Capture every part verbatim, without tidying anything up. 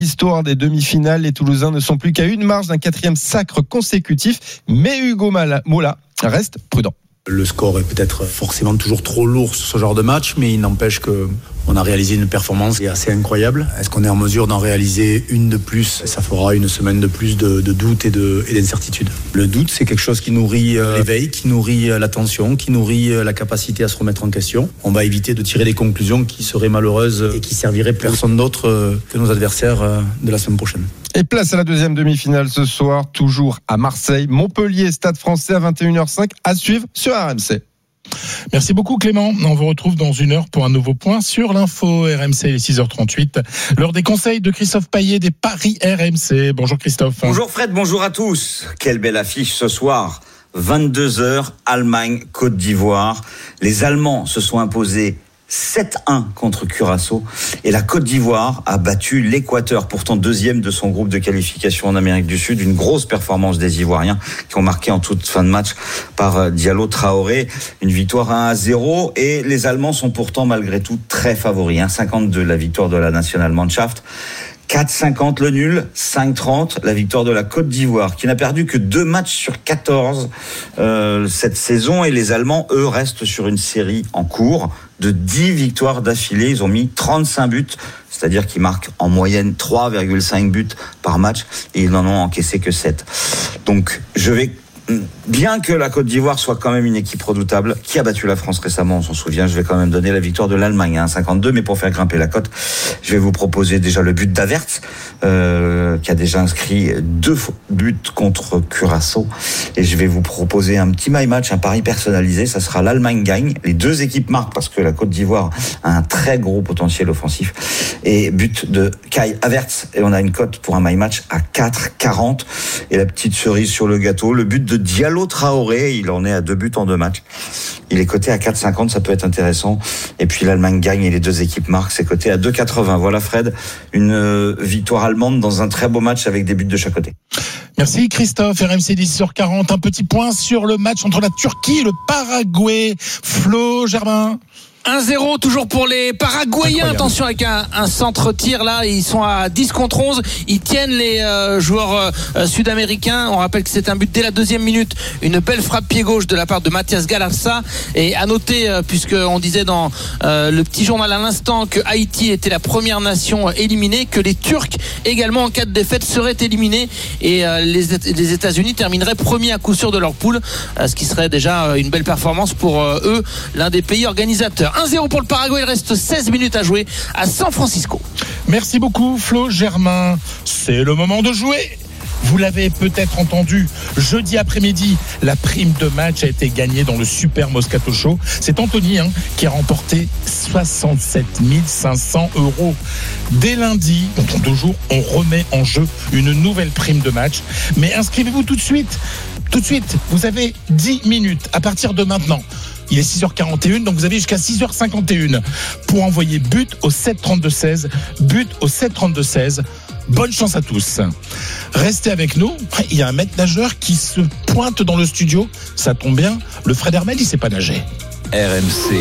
Histoire des demi-finales, les Toulousains ne sont plus qu'à une marge d'un quatrième sacre consécutif, mais Hugo Mola reste prudent. Le score est peut-être forcément toujours trop lourd sur ce genre de match, mais il n'empêche qu'on a réalisé une performance assez incroyable. Est-ce qu'on est en mesure d'en réaliser une de plus ? Ça fera une semaine de plus de, de doute et, de, et d'incertitude. Le doute, c'est quelque chose qui nourrit l'éveil, qui nourrit l'attention, qui nourrit la capacité à se remettre en question. On va éviter de tirer des conclusions qui seraient malheureuses et qui serviraient personne d'autre que nos adversaires de la semaine prochaine. Et place à la deuxième demi-finale ce soir, toujours à Marseille. Montpellier, Stade Français à vingt et une heures cinq, à suivre sur R M C. Merci beaucoup Clément. On vous retrouve dans une heure pour un nouveau point sur l'info R M C, il est six heures trente-huit. L'heure des conseils de Christophe Payet des Paris R M C. Bonjour Christophe. Bonjour Fred, bonjour à tous. Quelle belle affiche ce soir. vingt-deux heures, Allemagne, Côte d'Ivoire. Les Allemands se sont imposés sept un contre Curaçao et la Côte d'Ivoire a battu l'Équateur, pourtant deuxième de son groupe de qualification en Amérique du Sud. Une grosse performance des Ivoiriens qui ont marqué en toute fin de match par Diallo Traoré. Une victoire un à zéro et les Allemands sont pourtant malgré tout très favoris. un virgule cinquante-deux la victoire de la Nationalmannschaft. quatre virgule cinquante le nul, cinq virgule trente la victoire de la Côte d'Ivoire, qui n'a perdu que deux matchs sur quatorze euh, cette saison. Et les Allemands, eux, restent sur une série en cours de dix victoires d'affilée. Ils ont mis trente-cinq buts, c'est-à-dire qu'ils marquent en moyenne trois virgule cinq buts par match, et ils n'en ont encaissé que sept. Donc, je vais... Bien que la Côte d'Ivoire soit quand même une équipe redoutable, qui a battu la France récemment, on s'en souvient, je vais quand même donner la victoire de l'Allemagne à un virgule cinquante-deux, mais pour faire grimper la cote, je vais vous proposer déjà le but d'Havertz, euh, qui a déjà inscrit deux buts contre Curaçao, et je vais vous proposer un petit my match, un pari personnalisé, ça sera l'Allemagne gagne, les deux équipes marquent parce que la Côte d'Ivoire a un très gros potentiel offensif, et but de Kai Havertz, et on a une cote pour un my match à quatre virgule quarante, et la petite cerise sur le gâteau, le but de Diallo Traoré, il en est à deux buts en deux matchs. Il est coté à quatre virgule cinquante, ça peut être intéressant. Et puis l'Allemagne gagne et les deux équipes marquent, c'est coté à deux virgule quatre-vingts. Voilà Fred, une victoire allemande dans un très beau match avec des buts de chaque côté. Merci Christophe, R M C dix heures quarante. Un petit point sur le match entre la Turquie et le Paraguay. Flo Germain. un zéro toujours pour les Paraguayens. Incroyable. Attention avec un, un centre-tir là, ils sont à dix contre onze, ils tiennent les euh, joueurs euh, sud-américains. On rappelle que c'est un but dès la deuxième minute, une belle frappe pied gauche de la part de Mathias Galarza. Et à noter, euh, puisqu'on disait dans euh, le petit journal à l'instant que Haïti était la première nation éliminée, que les Turcs également en cas de défaite seraient éliminés et euh, les, les États-Unis termineraient premiers à coup sûr de leur poule, euh, ce qui serait déjà euh, une belle performance pour euh, eux, l'un des pays organisateurs. un zéro pour le Paraguay, il reste seize minutes à jouer à San Francisco. Merci beaucoup Flo Germain. C'est le moment de jouer. Vous l'avez peut-être entendu, jeudi après-midi, la prime de match a été gagnée dans le Super Moscato Show. C'est Anthony hein, qui a remporté soixante-sept mille cinq cents euros. Dès lundi, donc dans deux jours, on remet en jeu une nouvelle prime de match. Mais inscrivez-vous tout de suite. Tout de suite, vous avez dix minutes à partir de maintenant. Il est six heures quarante et un, donc vous avez jusqu'à six heures cinquante et un pour envoyer but au sept trente-deux seize. But au sept trente-deux seize. Bonne chance à tous. Restez avec nous. Il y a un maître nageur qui se pointe dans le studio. Ça tombe bien, le Fred Hermel, il ne sait pas nager. R M C.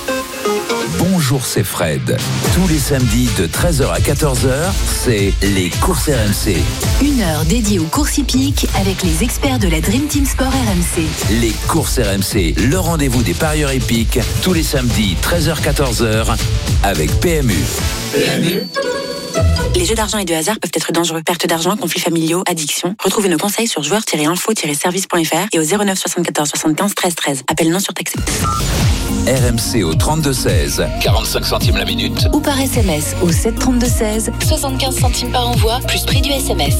Bonjour, c'est Fred. Tous les samedis de treize heures à quatorze heures, c'est les courses R M C. Une heure dédiée aux courses hippiques avec les experts de la Dream Team Sport R M C. Les courses R M C, le rendez-vous des parieurs hippiques, tous les samedis treize heures à quatorze heures avec P M U. P M U. Les jeux d'argent et de hasard peuvent être dangereux. Perte d'argent, conflits familiaux, addiction. Retrouvez nos conseils sur joueurs tiret info tiret service point f r et au zéro neuf soixante-quatorze soixante-quinze treize treize. Appel non surtaxé. R M C au trente-deux seize, quarante-cinq centimes la minute. Ou par S M S au sept trente-deux seize, soixante-quinze centimes par envoi, plus prix du S M S.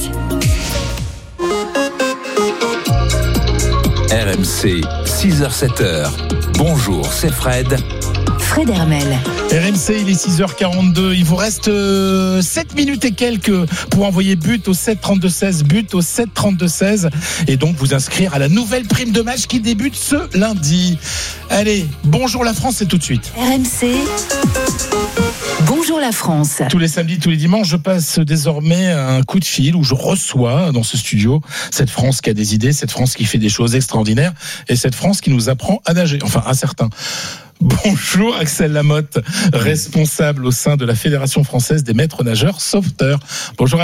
R M C, six heures sept heures. Bonjour, c'est Fred. Fred Hermel. R M C, il est six heures quarante-deux. Il vous reste euh, sept minutes et quelques pour envoyer but au sept trente-deux seize. But au sept trente-deux seize. Et donc vous inscrire à la nouvelle prime de match qui débute ce lundi. Allez, bonjour la France, c'est tout de suite. R M C. Bonjour la la France. Tous les samedis, tous les dimanches, je passe désormais un coup de fil où je reçois dans ce studio cette France qui a des idées, cette France qui fait des choses extraordinaires et cette France qui nous apprend à nager. Enfin, à certains. Bonjour Axel Lamotte, responsable au sein de la Fédération française des maîtres nageurs sauveteurs. Bonjour.